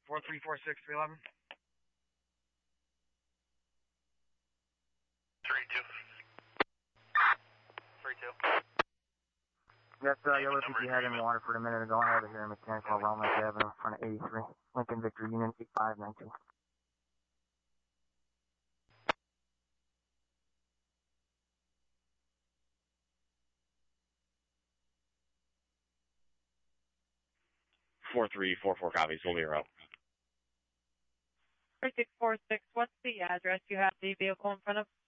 4346-311. 32. 32. That's Yellow PT had in Waterford a minute ago. I have it here in Mechanical Romance Avenue in front of 83. Lincoln Victor Union 8592. Copies. We'll be around. 3646, what's the address you have the vehicle in front of?